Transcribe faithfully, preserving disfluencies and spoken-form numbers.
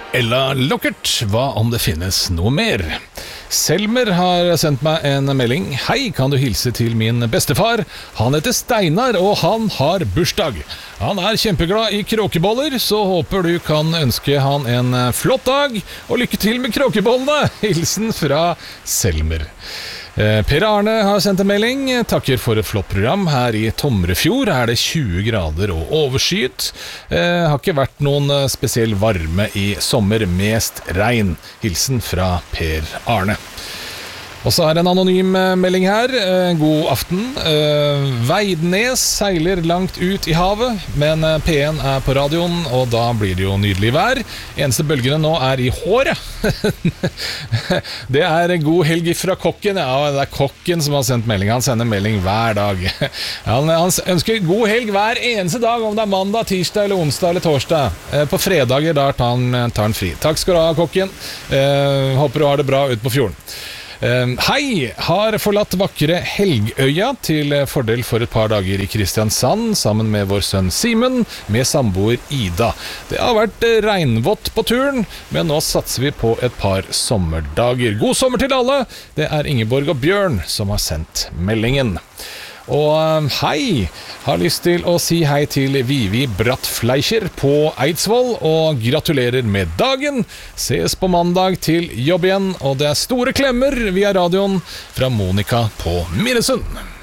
Ella Lockert, hva om det finnes noe mer? Selmer har sendt meg en melding. Hei, kan du hilse til min bestefar? Han heter Steinar, og han har bursdag. Han er kjempeglad i kråkeboller, så håper du kan ønske han en flott dag, og lykke til med kråkebollene. Hilsen fra Selmer. Per Arne har sendt en melding. Takker for et flott program. Her i Tomrefjord er det tjue grader og overskyet. Eh, har ikke vært noen spesiell varme i sommer, mest regn. Hilsen fra Per Arne. Og så er det en anonym melding her. Eh, god aften. Eh, Veidnes seiler langt ut i havet, men P en er på radioen, og da blir det jo nydelig vær. Eneste bølgene nå er i håret. Det er god helg fra kokken. Ja, det er kokken som har sendt melding. Han sender melding hver dag. Han, han ønsker god helg hver eneste dag, om det er mandag, tirsdag eller onsdag eller torsdag. Eh, på fredager da tar han, tar han fri. Takk skal du ha, kokken. Eh, håper du har det bra ute på fjorden. Uh, hei, har forlatt vakre Helgøya til fordel for et par dager i Kristiansand sammen med vår sønn Simen med samboer Ida. Det har vært regnvått på turen, men nå satser vi på et par sommerdager. God sommer til alle! Det er Ingeborg og Bjørn som har sendt meldingen. Og hei, har lyst til å si hei til Vivi Brattfleischer på Eidsvoll, og gratulerer med dagen. Ses på mandag til jobb igjen, og det er store klemmer via radioen fra Monica på Minnesund.